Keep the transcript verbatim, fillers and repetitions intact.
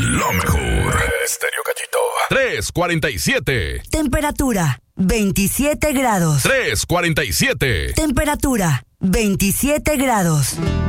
La mejor. Estéreo Gallito. tres cuarenta y siete. Temperatura veintisiete grados. tres cuarenta y siete. Temperatura veintisiete grados.